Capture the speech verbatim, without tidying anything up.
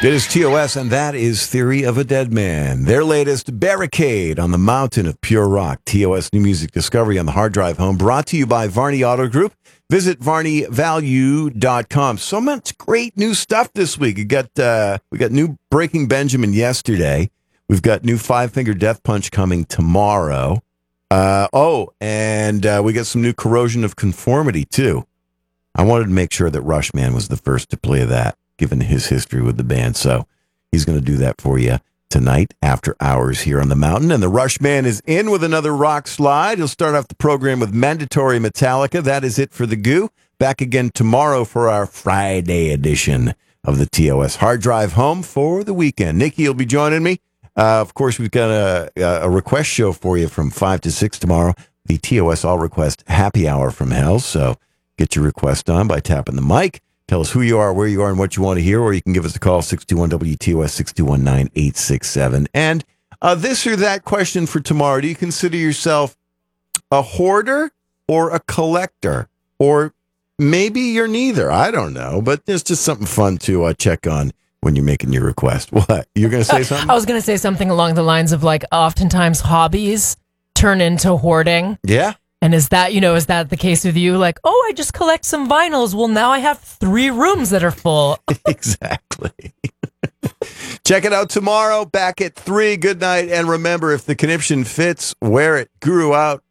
It is T O S, and that is Theory of a Dead Man. Their latest Barricade on the Mountain of Pure Rock. T O S New Music Discovery on the hard drive home. Brought to you by Varney Auto Group. Visit varney value dot com. So much great new stuff this week. We got uh, we got new Breaking Benjamin yesterday. We've got new Five Finger Death Punch coming tomorrow. Uh, oh, and uh, we got some new Corrosion of Conformity, too. I wanted to make sure that Rushman was the first to play that, given his history with the band. So he's going to do that for you tonight after hours here on the mountain. And the Rushman is in with another rock slide. He'll start off the program with Mandatory Metallica. That is it for the Goo. Back again tomorrow for our Friday edition of the T O S Hard Drive home for the weekend. Nikki will be joining me. Uh, of course, we've got a, a request show for you from five to six tomorrow. The T O S All Request Happy Hour from Hell. So get your request on by tapping the mic. Tell us who you are, where you are, and what you want to hear, or you can give us a call, six two one W T O S, six two one nine, eight six seven. And uh, this or that question for tomorrow, do you consider yourself a hoarder or a collector? Or maybe you're neither. I don't know, but it's just something fun to uh, check on when you're making your request. What? You're going to say something? I was going to say something along the lines of, like, oftentimes hobbies turn into hoarding. Yeah. And is that, you know, is that the case with you? Like, oh, I just collect some vinyls. Well, now I have three rooms that are full. Exactly. Check it out tomorrow, back at three. Good night. And remember, if the conniption fits, wear it. Guru out.